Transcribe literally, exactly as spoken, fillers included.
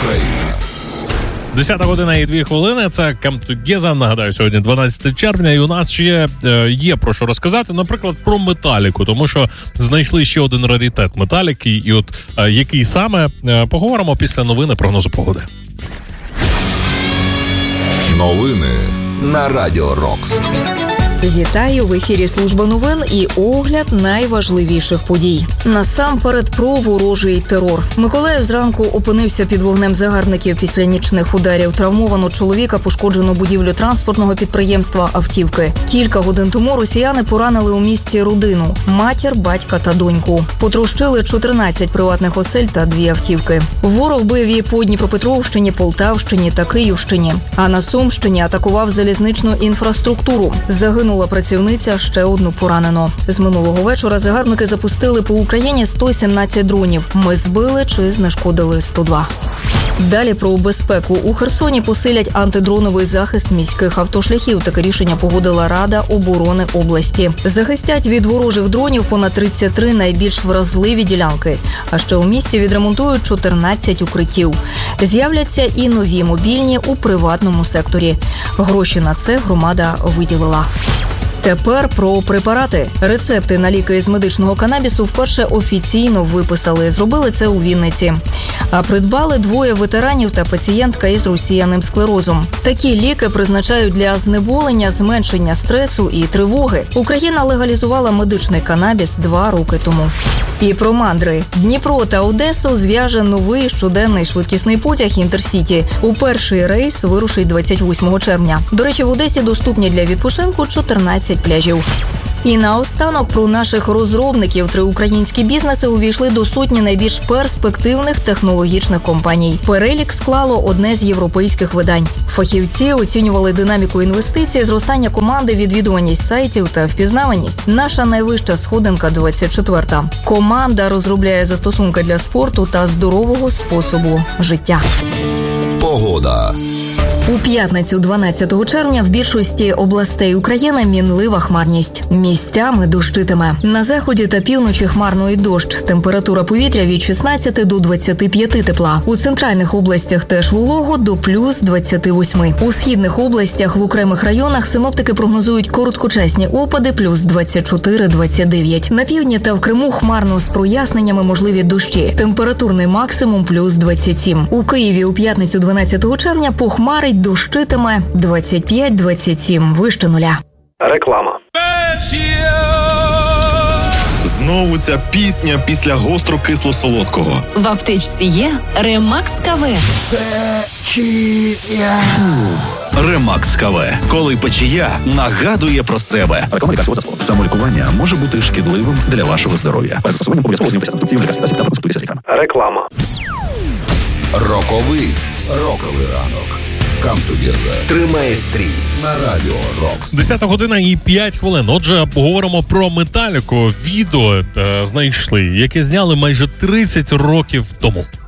Україна. десята година і дві хвилини. Це Come Together. Нагадаю, сьогодні дванадцяте червня, і у нас ще е, є про що розказати. Наприклад, про Металіку, тому що знайшли ще один раритет Металіки. І от е, який саме, е, поговоримо після новини прогнозу погоди. Новини на Радіо Рокс. Вітаю, в ефірі служба новин і огляд найважливіших подій. Насамперед про ворожий терор. Миколаїв зранку опинився під вогнем загарбників після нічних ударів. Травмовано чоловіка, пошкоджено будівлю транспортного підприємства, автівки. Кілька годин тому росіяни поранили у місті родину – матір, батька та доньку. Потрощили чотирнадцять приватних осель та дві автівки. Ворог бив і по Дніпропетровщині, Полтавщині та Київщині. А на Сумщині атакував залізничну інфраструктуру. Загинула працівниця, ще одну поранено. З минулого вечора загарбники запустили по Україні сто сімнадцять дронів. Ми збили чи знешкодили сто два. Далі про безпеку. У Херсоні посилять антидроновий захист міських автошляхів. Таке рішення погодила Рада оборони області. Захистять від ворожих дронів понад тридцять три найбільш вразливі ділянки. А ще у місті відремонтують чотирнадцять укриттів. З'являться і нові мобільні у приватному секторі. Гроші на це громада виділила. Тепер про препарати. Рецепти на ліки з медичного канабісу вперше офіційно виписали. Зробили це у Вінниці. А придбали двоє ветеранів та пацієнтка із розсіяним склерозом. Такі ліки призначають для знеболення, зменшення стресу і тривоги. Україна легалізувала медичний канабіс два роки тому. І про мандри. Дніпро та Одесу зв'яже новий щоденний швидкісний потяг «Інтерсіті». У перший рейс вирушить двадцять восьмого червня. До речі, в Одесі доступні для відпочинку чотирнадцять пляжів. І наостанок про наших розробників. Три українські бізнеси увійшли до сотні найбільш перспективних технологічних компаній. Перелік склало одне з європейських видань. Фахівці оцінювали динаміку інвестицій, зростання команди, відвідуваність сайтів та впізнаваність. Наша найвища сходинка – двадцять четверта. Команда розробляє застосунки для спорту та здорового способу життя. Погода. У п'ятницю дванадцятого червня в більшості областей України мінлива хмарність. Місцями дощитиме. На заході та півночі хмарно і дощ. Температура повітря від шістнадцяти до двадцяти п'яти тепла. У центральних областях теж волого до плюс двадцяти восьми. У східних областях в окремих районах синоптики прогнозують короткочасні опади плюс двадцять чотири - двадцять дев'ять. На півдні та в Криму хмарно з проясненнями, можливі дощі. Температурний максимум плюс двадцять сім. У Києві у п'ятницю дванадцятого червня похмарить, дощитиме двадцять п'ять - двадцять сім, вище нуля. Реклама. Знову ця пісня після гостро-кисло-солодкого. В аптечці є Ремакс КВ. Печія. Ремакс КВ. Коли печія нагадує про себе. Реклама лікарського засобу. Самолікування може бути шкідливим для вашого здоров'я. Перед застосуванням обов'язково знайомитися з інструкцією лікарських засобів та консультуйтеся з лікарем. Реклама. Роковий. Роковий ранок. Come Together. Тримає стрій на Радіо Рокс. десята година і п'ять хвилин. Отже, поговоримо про Металіку. Відео е, знайшли, яке зняли майже тридцять років тому.